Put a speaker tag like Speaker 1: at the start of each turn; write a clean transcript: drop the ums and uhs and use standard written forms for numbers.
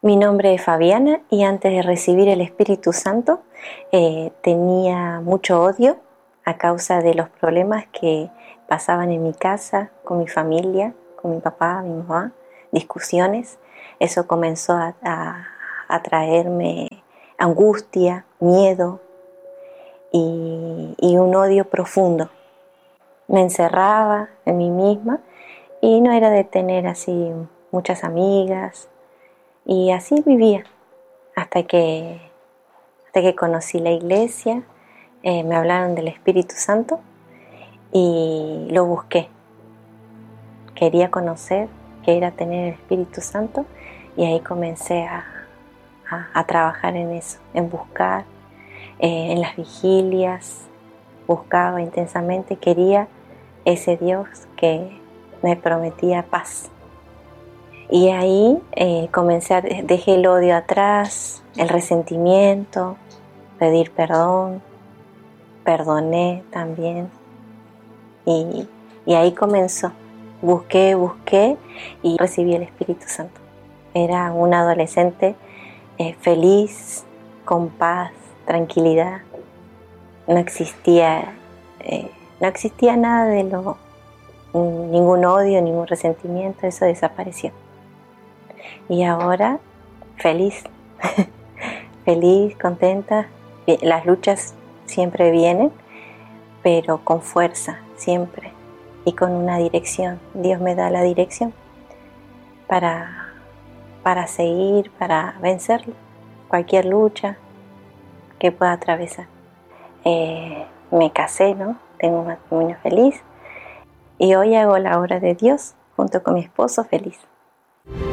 Speaker 1: Mi nombre es Fabiana y antes de recibir el Espíritu Santo tenía mucho odio a causa de los problemas que pasaban en mi casa, con mi familia, con mi papá, mi mamá, discusiones. Eso comenzó a traerme angustia, miedo y un odio profundo. Me encerraba en mí misma y no era de tener así muchas amigas. Y así vivía hasta que conocí la iglesia, me hablaron del Espíritu Santo y lo busqué. Quería conocer qué era tener el Espíritu Santo y ahí comencé a trabajar en eso, en buscar, en las vigilias, buscaba intensamente, quería ese Dios que me prometía paz. Y ahí dejé el odio atrás, el resentimiento, pedir perdón, perdoné también. Y ahí comenzó. Busqué y recibí el Espíritu Santo. Era una adolescente feliz, con paz, tranquilidad. No existía nada ningún odio, ningún resentimiento, eso desapareció. Y ahora feliz, feliz, contenta. Las luchas siempre vienen, pero con fuerza, siempre. Y con una dirección. Dios me da la dirección para seguir, para vencer cualquier lucha que pueda atravesar. Me casé, ¿no? Tengo un matrimonio feliz. Y hoy hago la obra de Dios junto con mi esposo feliz.